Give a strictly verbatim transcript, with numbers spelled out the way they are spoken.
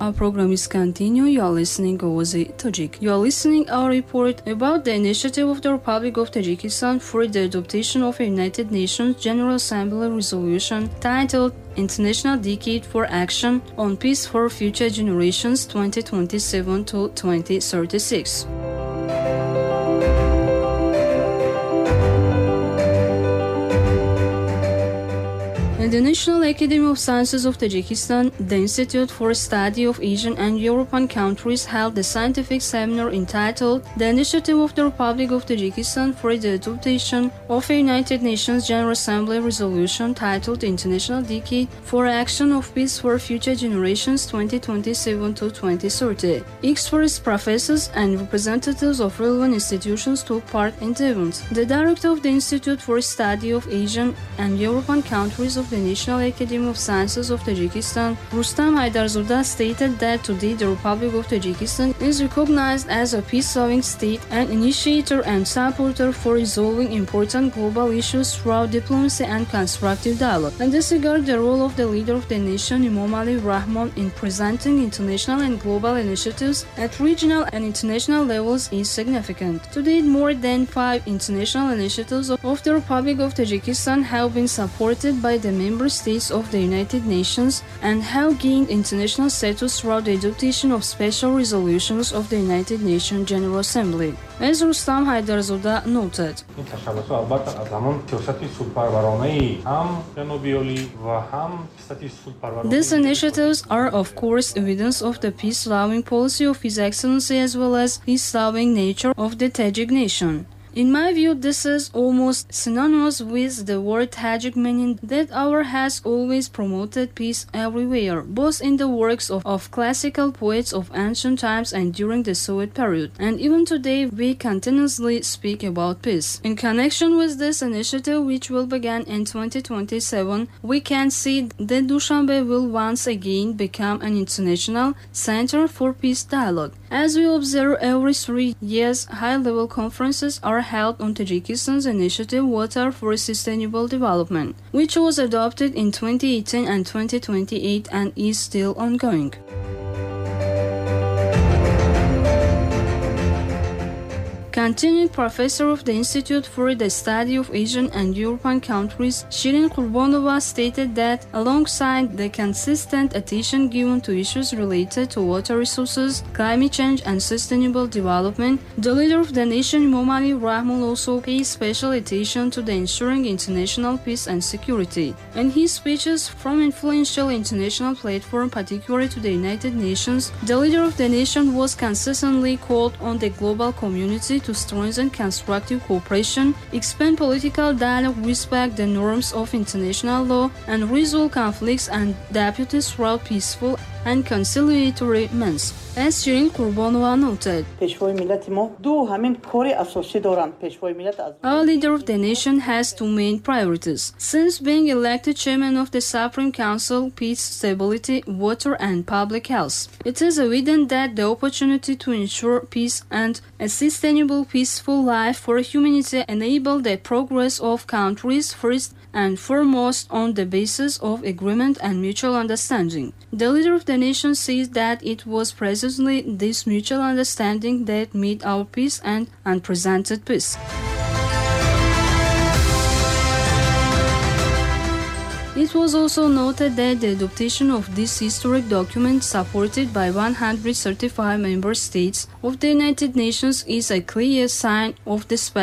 Our program is continuing. You are listening Oazi Tajik. You are listening our report about the initiative of the Republic of Tajikistan for the adoption of a United Nations General Assembly resolution titled International Decade for Action on Peace for Future Generations twenty twenty-seven to twenty thirty-six. In the National Academy of Sciences of Tajikistan, the Institute for Study of Asian and European Countries held a scientific seminar entitled The Initiative of the Republic of Tajikistan for the Adoption of a United Nations General Assembly resolution titled International Decade for Action of Peace for Future Generations twenty twenty-seven to twenty thirty. Experts, professors, and representatives of relevant institutions took part in the event. The director of the Institute for Study of Asian and European Countries of the National Academy of Sciences of Tajikistan, Rustam Haydarzoda, stated that today the Republic of Tajikistan is recognized as a peace-loving state, an initiator and supporter for resolving important global issues throughout diplomacy and constructive dialogue. In this regard, the role of the leader of the nation, Imam Ali Rahman, in presenting international and global initiatives at regional and international levels is significant. To date, more than five international initiatives of the Republic of Tajikistan have been supported by the member states of the United Nations and have gained international status throughout the adoption of special resolutions of the United Nations General Assembly, as Rustam Haydarzoda noted. These initiatives are, of course, evidence of the peace-loving policy of His Excellency as well as peace-loving nature of the Tajik nation. In my view, this is almost synonymous with the word Tajik, meaning that our has always promoted peace everywhere, both in the works of, of classical poets of ancient times and during the Soviet period. And even today, we continuously speak about peace. In connection with this initiative, which will begin in twenty twenty-seven, we can see that Dushanbe will once again become an international center for peace dialogue. As we observe every three years, high-level conferences are held on Tajikistan's initiative Water for Sustainable Development, which was adopted in twenty eighteen and twenty twenty-eight and is still ongoing. Continuing professor of the Institute for the Study of Asian and European Countries, Shirin Kurbanova, stated that alongside the consistent attention given to issues related to water resources, climate change, and sustainable development, the leader of the nation, Imam Ali Rahman, also pays special attention to the ensuring international peace and security. In his speeches from influential international platforms, particularly to the United Nations, the leader of the nation was consistently called on the global community to strengthen constructive cooperation, expand political dialogue, respect the norms of international law, and resolve conflicts and disputes throughout peaceful and conciliatory means, as Shirin Kurbanova noted. Our leader of the nation has two main priorities. Since being elected chairman of the Supreme Council, peace, stability, water, and public health, it is evident that the opportunity to ensure peace and a sustainable, peaceful life for humanity enable the progress of countries first and foremost on the basis of agreement and mutual understanding. The leader of the nation says that it was precisely this mutual understanding that made our peace and unprecedented peace. It was also noted that the adoption of this historic document, supported by one hundred thirty-five member states of the United Nations, is a clear sign of the